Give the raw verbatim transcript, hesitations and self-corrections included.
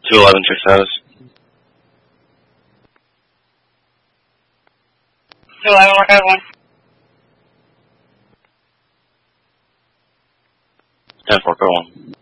two eleven, check status. two eleven, work out one. ten four, go one.